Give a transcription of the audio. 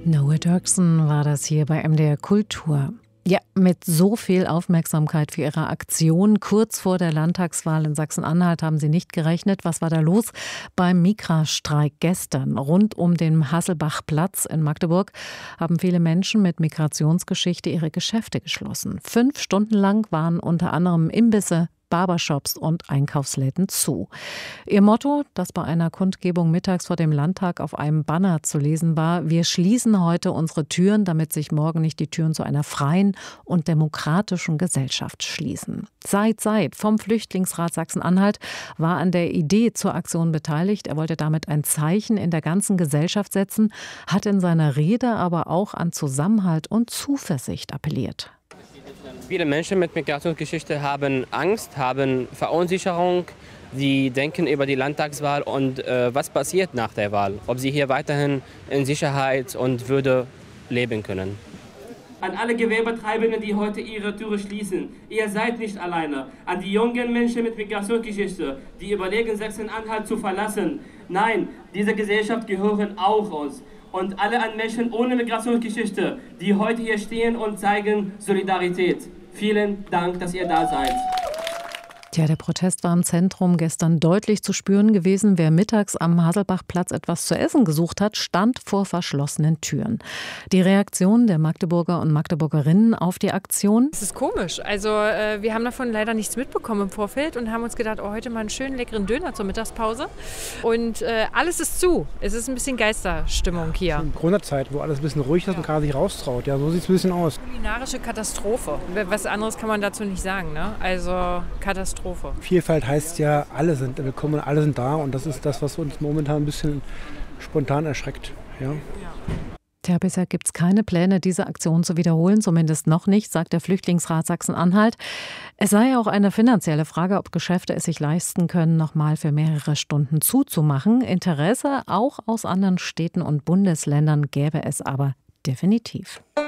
Noah Dirksen war das hier bei MDR Kultur. Ja, mit so viel Aufmerksamkeit für ihre Aktion kurz vor der Landtagswahl in Sachsen-Anhalt haben sie nicht gerechnet. Was war da los beim Migra-Streik gestern? Rund um den Hasselbach-Platz in Magdeburg haben viele Menschen mit Migrationsgeschichte ihre Geschäfte geschlossen. 5 Stunden lang waren unter anderem Imbisse, Barbershops und Einkaufsläden zu. Ihr Motto, das bei einer Kundgebung mittags vor dem Landtag auf einem Banner zu lesen war: Wir schließen heute unsere Türen, damit sich morgen nicht die Türen zu einer freien und demokratischen Gesellschaft schließen. Seit vom Flüchtlingsrat Sachsen-Anhalt war an der Idee zur Aktion beteiligt. Er wollte damit ein Zeichen in der ganzen Gesellschaft setzen, hat in seiner Rede aber auch an Zusammenhalt und Zuversicht appelliert. Viele Menschen mit Migrationsgeschichte haben Angst, haben Verunsicherung. Sie denken über die Landtagswahl und was passiert nach der Wahl. Ob sie hier weiterhin in Sicherheit und Würde leben können. An alle Gewerbetreibenden, die heute ihre Türe schließen: Ihr seid nicht alleine. An die jungen Menschen mit Migrationsgeschichte, die überlegen, Sachsen-Anhalt zu verlassen: Nein, diese Gesellschaft gehören auch uns. Und alle an Menschen ohne Migrationsgeschichte, die heute hier stehen und zeigen Solidarität. Vielen Dank, dass ihr da seid. Tja, der Protest war im Zentrum gestern deutlich zu spüren gewesen. Wer mittags am Hasselbach-Platz etwas zu essen gesucht hat, stand vor verschlossenen Türen. Die Reaktion der Magdeburger und Magdeburgerinnen auf die Aktion? Es ist komisch. Also wir haben davon leider nichts mitbekommen im Vorfeld und haben uns gedacht, oh, heute mal einen schönen leckeren Döner zur Mittagspause. Und alles ist zu. Es ist ein bisschen Geisterstimmung hier. In Corona-Zeit, wo alles ein bisschen ruhig ist und gerade sich raustraut. Ja, so sieht es ein bisschen aus. Kulinarische Katastrophe. Was anderes kann man dazu nicht sagen, ne? Also Katastrophe. Vielfalt heißt ja, alle sind willkommen, alle sind da, und das ist das, was uns momentan ein bisschen spontan erschreckt. Ja. Tja, bisher gibt es keine Pläne, diese Aktion zu wiederholen, zumindest noch nicht, sagt der Flüchtlingsrat Sachsen-Anhalt. Es sei auch eine finanzielle Frage, ob Geschäfte es sich leisten können, nochmal für mehrere Stunden zuzumachen. Interesse auch aus anderen Städten und Bundesländern gäbe es aber definitiv.